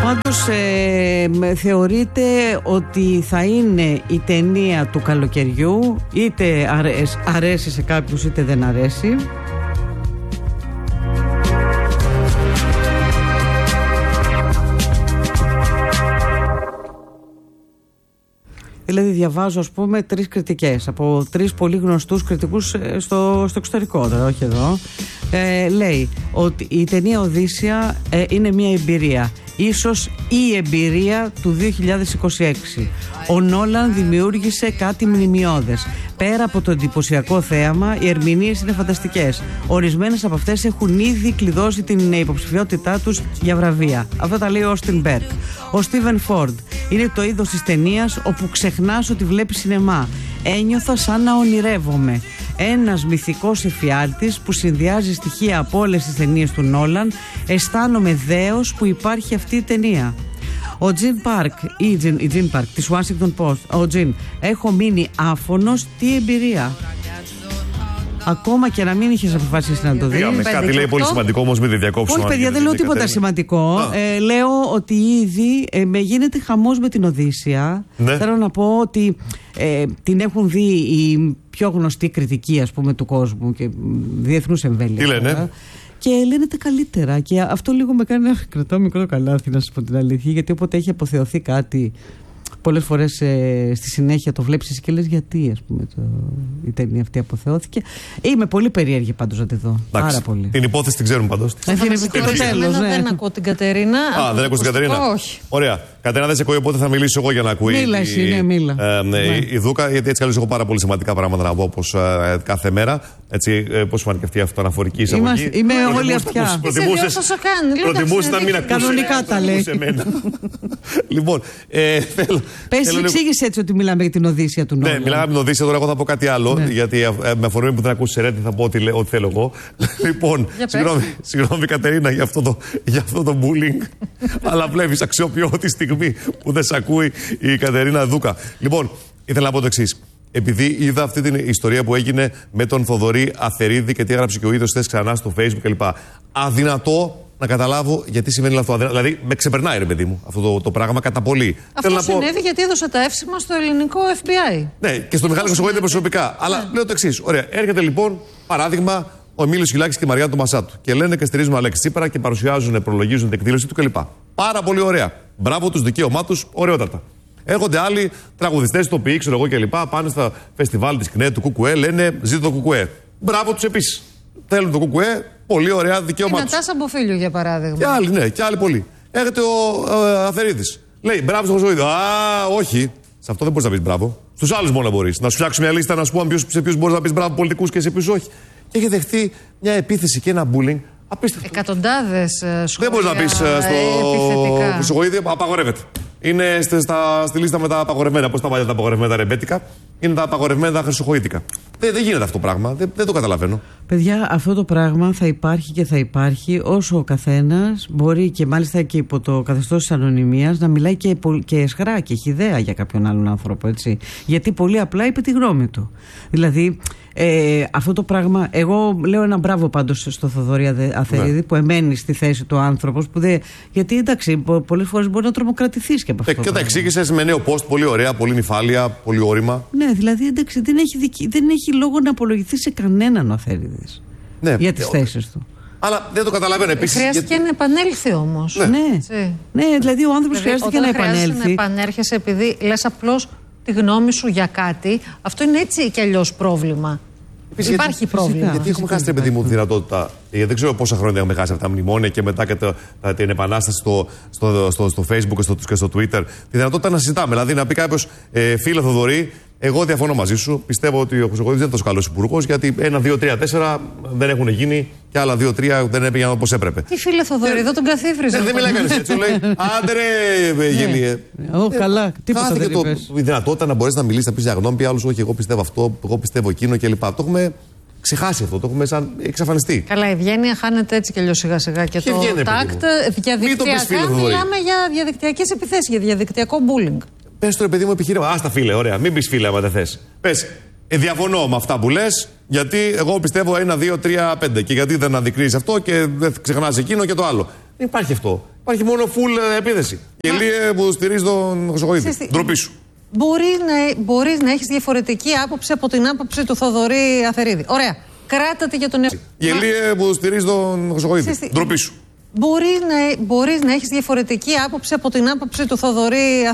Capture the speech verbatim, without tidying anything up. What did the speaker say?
Πάντως ε, θεωρείται ότι θα είναι η ταινία του καλοκαιριού, είτε αρέσει, αρέσει σε κάποιους είτε δεν αρέσει. Δηλαδή διαβάζω, ας πούμε, τρεις κριτικές από τρεις πολύ γνωστούς κριτικούς στο, στο εξωτερικό, τώρα, όχι εδώ. Ε, λέει ότι η ταινία Οδύσσεια ε, είναι μια εμπειρία, ίσως η εμπειρία του δύο χιλιάδες είκοσι έξι. Ο Νόλαν δημιούργησε κάτι μνημειώδες. Πέρα από το εντυπωσιακό θέαμα, οι ερμηνείες είναι φανταστικές. Ορισμένες από αυτές έχουν ήδη κλειδώσει την υποψηφιότητά τους για βραβεία. Αυτό τα λέει ο Όστιν Μπέρκ. Ο Στίβεν Φόρντ. Είναι το είδος της ταινίας όπου ξεχνάς ότι βλέπεις σινεμά. Ένιωθα σαν να ονειρεύομαι. Ένας μυθικός εφιάλτης που συνδυάζει στοιχεία από όλες τις ταινίες του Νόλαν. Αισθάνομαι δέος που υπάρχει αυτή η ταινία. Ο Τζιν Πάρκ, η Τζιν, η Τζιν Πάρκ της Washington Post. Ο Τζιν, έχω μείνει άφωνος, τι εμπειρία. Ακόμα και να μην είχες αποφασίσει να το δεις. Πήγαμε, κάτι λέει πολύ σημαντικό, όμως μην διακόψω. Όχι, παιδιά, δεν λέω τίποτα σημαντικό. Ε, λέω ότι ήδη ε, με γίνεται χαμός με την Οδύσσεια. Ναι. Θέλω να πω ότι ε, την έχουν δει οι πιο γνωστοί κριτικοί, ας πούμε, του κόσμου και διεθνούς εμβέλειας. Τι λένε? Και λένε τα καλύτερα. Και αυτό λίγο με κάνει να κρατάω μικρό καλάθι, να σας πω την αλήθεια. Γιατί όποτε έχει αποθεωθεί κάτι, πολλές φορές ε, στη συνέχεια το βλέπεις και λες γιατί, ας πούμε, το, η ταινία αυτή αποθεώθηκε. Είμαι πολύ περίεργη πάντως να τη δω. Εντάξει, πάρα πολύ. Την υπόθεση την ξέρουμε πάντως. Ε, την το τέλος, ναι. Δεν ακούω την Κατερίνα. Α, δεν ακούω την Κατερίνα. Όχι. Ωραία. Κατερίνα δεν σε ακούει, οπότε θα μιλήσω εγώ για να ακούει. Μίλα εσύ, ναι, μίλα. Ε, ναι, ναι. Η Δούκα, γιατί έτσι καλώς έχω πάρα πολύ σημαντικά πράγματα να πω, όπως ε, κάθε μέρα. Έτσι, ε, πώς φάνηκε αυτή η αυτοαναφορική εισαγωγή. Είμαι όλη αυτιά. Προτιμούσε να μην ακούσει. Κανονικά τα λέει. Λοιπόν, πες, εξήγησε έτσι ότι μιλάμε για την Οδύσσεια του Νόλαν. Ναι, μιλάμε για την Οδύσσεια, τώρα εγώ θα πω κάτι άλλο. Γιατί με αφορμή που δεν ακούσει Σερέτη θα πω ό,τι θέλω εγώ. Λοιπόν, συγγνώμη Κατερίνα για αυτό το bullying. Αλλά βλέπεις, αξιοποιώ τη στιγμή που δεν σε ακούει η Κατερίνα Δούκα. Λοιπόν, ήθελα να πω το εξής. Επειδή είδα αυτή την ιστορία που έγινε με τον Θοδωρή Αθερίδη και τι έγραψε και ο ίδιος χθες ξανά στο Facebook κλπ. Αδυνατό να καταλάβω γιατί συμβαίνει αυτό. Δηλαδή, με ξεπερνάει, ρε παιδί μου, αυτό το, το πράγμα κατά πολύ. Αυτό Θέλω συνέβη να πω... γιατί έδωσε τα εύσημα στο ελληνικό Εφ Μπι Άι. Ναι, και στο Μιχάλη Χρυσοχοίδη προσωπικά. Αλλά ναι. Λέω το εξής. Ωραία, έρχεται λοιπόν, παράδειγμα, ο Εμίλιος Χιλάκης και η Μαριά του Μασάτου. Και λένε και στηρίζουν Αλέξη Τσίπρα και παρουσιάζουν, προλογίζουν την εκδήλωση του κλπ. Πάρα πολύ ωραία. Μπράβο τους, δικαίωμά τους, ωραιότατα. Έρχονται άλλοι τραγουδιστές, τοπιοί, ξέρω εγώ κλπ. Πάνε στα φεστιβάλ της ΚΝΕ, του Κουκουέ, λένε ζήτω το Κουκουέ. Μπράβο τους επίσης. Θέλουν το Κουκουέ, πολύ ωραία, δικαίωμά τους. Η Νατάσα Μποφίλιου, για παράδειγμα. Και άλλοι, ναι, και άλλοι πολλοί. Έρχεται ο ε, Αθερίδης. Λέει μπράβο στο Χρυσοχοίδη. Α, όχι. Σε αυτό δεν μπορείς να πεις μπράβο. Στους άλλους μόνο μπορείς. Να σου φτιάξω μια λίστα να σου πω σε ποιους μπορείς να πεις μπράβο, πολιτικούς και σε ποιους όχι. Και έχει δεχτεί μια επίθεση και ένα bullying. Απίστευτο. Εκατοντάδες σχόλια. Δεν μπορείς να πεις στο Χρυσοχοίδη, απαγορεύεται. Είναι στη, στα, στη λίστα με τα απαγορευμένα. Πώς τα βάλετε τα απαγορευμένα ρεμπέτικα, είναι τα απαγορευμένα χρυσοχοίδικα. Δεν, δεν γίνεται αυτό το πράγμα. Δεν, δεν το καταλαβαίνω. Παιδιά, αυτό το πράγμα θα υπάρχει και θα υπάρχει όσο ο καθένας μπορεί, και μάλιστα και υπό το καθεστώς της ανωνυμίας, να μιλάει και, και εσχρά και χυδαία για κάποιον άλλον άνθρωπο. Έτσι. Γιατί πολύ απλά είπε τη γνώμη του. Δηλαδή, ε, αυτό το πράγμα. Εγώ λέω ένα μπράβο πάντως στο Θοδωρή Αθερίδη, ναι, που εμένει στη θέση του άνθρωπος. Που δεν, γιατί εντάξει, πολλές φορές μπορεί να τρομοκρατηθείς και από αυτό. Ε, και τα εξήγησες με νέο post, πολύ ωραία, πολύ νυφάλια, πολύ όρημα. Ναι, δηλαδή εντάξει, δεν έχει, δικη, δεν έχει λόγο να απολογηθεί σε κανέναν ο Αθερίδης, ναι, για τις θέσεις του. Αλλά δεν το καταλαβαίνω επίσης. Χρειάστηκε γιατί... να επανέλθει όμως. Ναι, ναι. ναι δηλαδή ο άνθρωπος δηλαδή, χρειάστηκε να επανέλθει. Όταν να επανέρχεσαι επειδή λες απλώς τη γνώμη σου για κάτι, αυτό είναι έτσι κι αλλιώς πρόβλημα. Επίσης, υπάρχει γιατί, πρόβλημα. Γιατί, γιατί έχουμε χάσει, ρε παιδί μου, τη δυνατότητα. Δεν ξέρω πόσα χρόνια έχουμε χάσει αυτά τα μνημόνια και μετά και το, τα, την επανάσταση στο, στο, στο, στο Facebook και στο, και στο Twitter. Τη δυνατότητα να συζητάμε. Δηλαδή να πει κάποιος, ε, φίλε Θοδωρή, εγώ διαφωνώ μαζί σου. Πιστεύω ότι ο Χρυσοχοίδης δεν είναι τόσο καλός υπουργός, γιατί ένα, δύο, τρία, τέσσερα δεν έχουν γίνει και άλλα δύο, τρία δεν έπαιρναν όπως έπρεπε. Τι φίλε Θοδωρή, εδώ τον καθίφριζε. Δεν μιλάει κανείς έτσι. Λέει, άντε ρε, γελίε. Ω, καλά, τίποτα δεν είπες. Η δυνατότητα να μπορείς να μιλήσεις, να πεις για γνώμη, άλλους όχι, εγώ πιστεύω αυτό, εγώ πιστεύω εκείνο κλπ. Το έχουμε ξεχάσει αυτό, το έχουμε σαν εξαφανιστεί. Καλά, η ευγένεια χάνεται έτσι κι αλλιώς σιγά σιγά. Και το τάκτ διαδικτυακά μιλάμε για διαδικτυακές επιθέσεις, για διαδικτυακό bullying. Πες το ρε παιδί μου επιχείρημα. Άστα φίλε, ωραία. Μην πεις φίλε, άμα δεν θες. Πες, ε, διαφωνώ με αυτά που λες, γιατί εγώ πιστεύω ένα, δύο, τρία, πέντε. Και γιατί δεν αδικρύεις αυτό και δεν ξεχνάς εκείνο και το άλλο. Δεν υπάρχει αυτό. Υπάρχει μόνο full επίδεση. Γελίε που στηρίζει τον Χρυσοκοίδη. Ντροπή σου. Μπορείς να, μπορείς να έχεις διαφορετική άποψη από την άποψη του Θοδωρή Αθερίδη. Ωραία. Κράτατε για τον εαυτό. Γελίε που στηρίζει τον Χρυσοκοίδη. Ντροπή σου. Μπορείς να, μπορείς να έχεις διαφορετική άποψη από την άποψη του Θοδωρή